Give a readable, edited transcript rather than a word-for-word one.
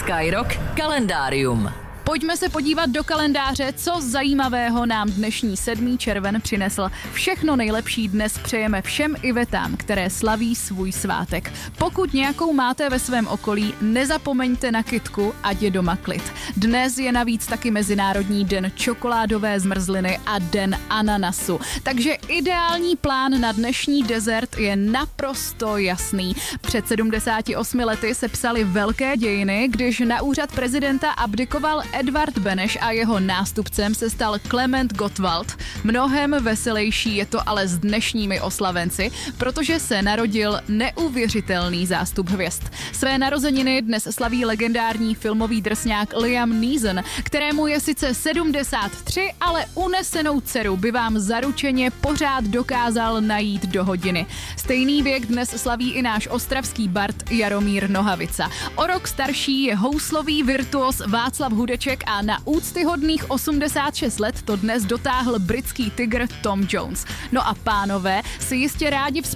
Skyrock kalendárium. Pojďme se podívat do kalendáře, co zajímavého nám dnešní 7. červen přinesl. Všechno nejlepší dnes přejeme všem Ivetám, které slaví svůj svátek. Pokud nějakou máte ve svém okolí, nezapomeňte na kytku, ať je doma klid. Dnes je navíc taky Mezinárodní den čokoládové zmrzliny a den ananasu. Takže ideální plán na dnešní dezert je naprosto jasný. Před 78 lety se psaly velké dějiny, když na úřad prezidenta abdikoval Edvard Beneš a jeho nástupcem se stal Klement Gottwald. Mnohem veselější je to ale s dnešními oslavenci, protože se narodil neuvěřitelný zástup hvězd. Své narozeniny dnes slaví legendární filmový drsňák Liam Neeson, kterému je sice 73, ale unesenou dceru by vám zaručeně pořád dokázal najít do hodiny. Stejný věk dnes slaví i náš ostravský bard Jaromír Nohavica. O rok starší je houslový virtuos Václav Hudeček a na úctyhodných 86 let to dnes dotáhl britský tygr Tom Jones. No a pánové si jistě rádi